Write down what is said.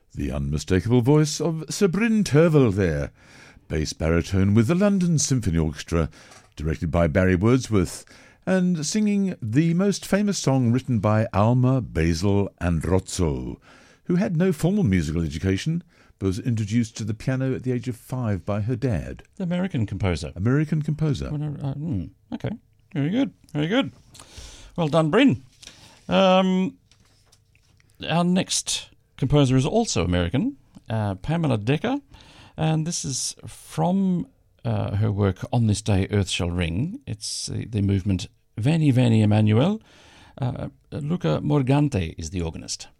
The unmistakable voice of Sir Bryn Terfel there, bass baritone with the London Symphony Orchestra, directed by Barry Wordsworth, and singing the most famous song written by Alma Basil Androzzo, who had no formal musical education, but was introduced to the piano at the age of 5 by her dad. The American composer. Okay, very good, very good. Well done, Bryn. Our next composer is also American, Pamela Decker, and this is from her work On This Day Earth Shall Ring. It's the movement Veni Veni Emmanuel. Luca Morgante is the organist.